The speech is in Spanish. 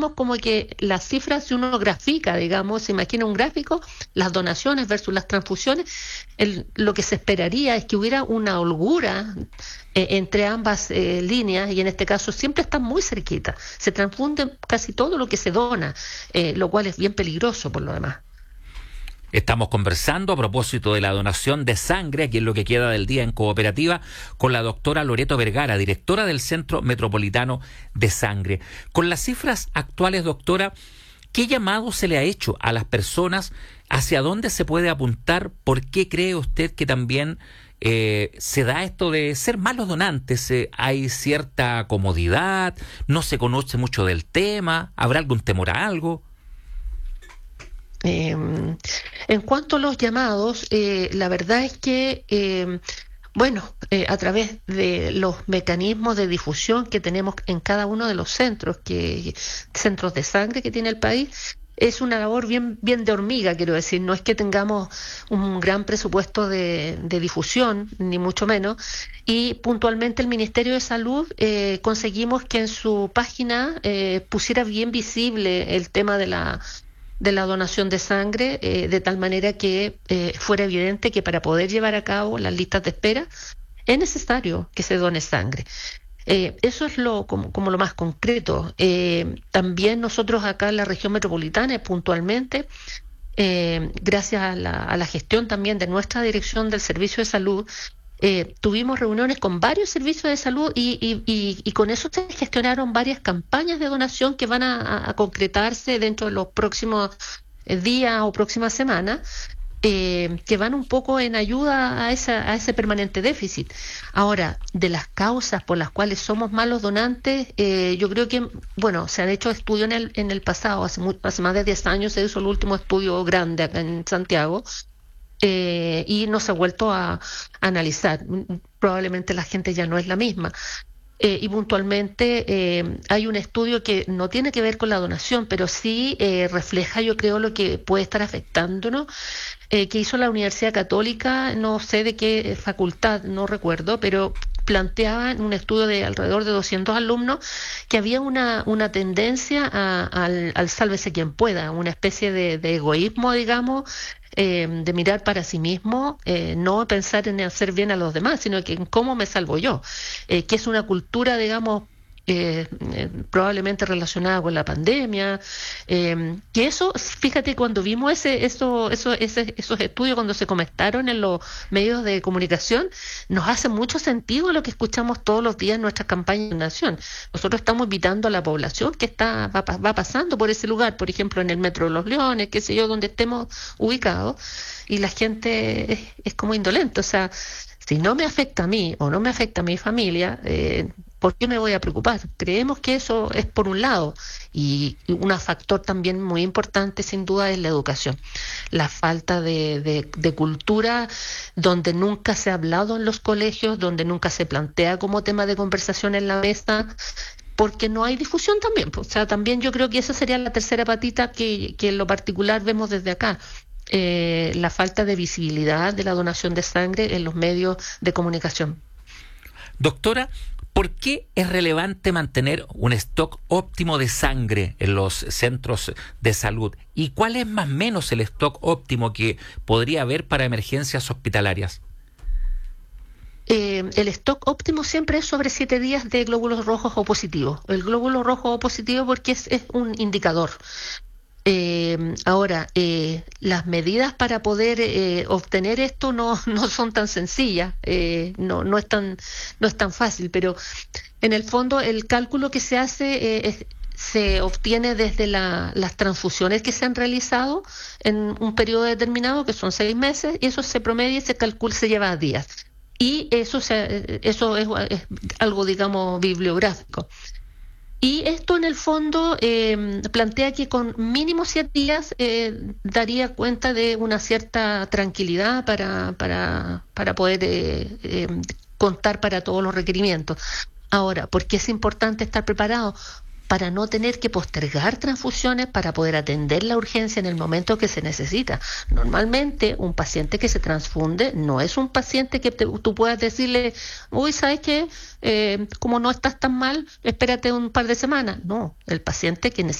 veíamos como que las cifras, si uno grafica, digamos, se imagina un gráfico, las donaciones versus las transfusiones, lo que se esperaría es que hubiera una holgura entre ambas líneas, y en este caso siempre están muy cerquita. Se transfunde casi todo lo que se dona, lo cual es bien peligroso por lo demás. Estamos conversando a propósito de la donación de sangre, aquí en lo que queda del día en Cooperativa, con la doctora Loreto Vergara, directora del Centro Metropolitano de Sangre. Con las cifras actuales, doctora, ¿qué llamado se le ha hecho a las personas? ¿Hacia dónde se puede apuntar? ¿Por qué cree usted que también se da esto de ser malos donantes? ¿Hay cierta comodidad? ¿No se conoce mucho del tema? ¿Habrá algún temor a algo? En cuanto a los llamados, la verdad es que, a través de los mecanismos de difusión que tenemos en cada uno de los centros de sangre que tiene el país, es una labor bien de hormiga, quiero decir. No es que tengamos un gran presupuesto de difusión, ni mucho menos, y puntualmente el Ministerio de Salud conseguimos que en su página pusiera bien visible el tema de la donación de sangre, de tal manera que fuera evidente que para poder llevar a cabo las listas de espera es necesario que se done sangre. Eso es como lo más concreto. También nosotros acá en la región metropolitana, puntualmente, gracias a la gestión también de nuestra dirección del Servicio de Salud, tuvimos reuniones con varios servicios de salud y con eso se gestionaron varias campañas de donación que van a concretarse dentro de los próximos días o próximas semanas, que van un poco en ayuda a ese permanente déficit. Ahora, de las causas por las cuales somos malos donantes, yo creo que, se han hecho estudios en el pasado, hace más de 10 años se hizo el último estudio grande acá en Santiago, y no se ha vuelto a analizar. Probablemente la gente ya no es la misma. Y puntualmente hay un estudio que no tiene que ver con la donación, pero sí refleja, yo creo, lo que puede estar afectándonos, que hizo la Universidad Católica, no sé de qué facultad, no recuerdo, pero planteaba en un estudio de alrededor de 200 alumnos que había una tendencia al sálvese quien pueda, una especie de egoísmo, digamos, de mirar para sí mismo, no pensar en hacer bien a los demás, sino que en cómo me salvo yo, que es una cultura, digamos, probablemente relacionada con la pandemia, que eso, fíjate, cuando vimos esos estudios, cuando se comentaron en los medios de comunicación, nos hace mucho sentido lo que escuchamos todos los días en nuestras campañas de nación. Nosotros estamos invitando a la población que va pasando por ese lugar, por ejemplo, en el Metro de los Leones, qué sé yo, donde estemos ubicados, y la gente es como indolente. O sea, si no me afecta a mí o no me afecta a mi familia, ¿por qué me voy a preocupar? Creemos que eso es por un lado, y un factor también muy importante sin duda es la educación. La falta de cultura, donde nunca se ha hablado en los colegios, donde nunca se plantea como tema de conversación en la mesa, porque no hay difusión también. O sea, también yo creo que esa sería la tercera patita que en lo particular vemos desde acá. La falta de visibilidad de la donación de sangre en los medios de comunicación. Doctora, ¿por qué es relevante mantener un stock óptimo de sangre en los centros de salud? ¿Y cuál es más o menos el stock óptimo que podría haber para emergencias hospitalarias? El stock óptimo siempre es sobre 7 días de glóbulos rojos O positivos. El glóbulo rojo O positivo porque es un indicador. Ahora, las medidas para poder obtener esto no son tan sencillas, no es tan fácil, pero en el fondo el cálculo que se hace se obtiene desde las transfusiones que se han realizado en un periodo determinado, que son 6 meses, y eso se promedia y se calcula, se lleva a días. Y eso es algo, digamos, bibliográfico. Y esto en el fondo plantea que con mínimo 7 días daría cuenta de una cierta tranquilidad para poder contar para todos los requerimientos. Ahora, ¿por qué es importante estar preparado? Para no tener que postergar transfusiones, para poder atender la urgencia en el momento que se necesita. Normalmente un paciente que se transfunde no es un paciente que tú puedas decirle, uy, ¿sabes qué? Como no estás tan mal, espérate un par de semanas. No, el paciente que necesita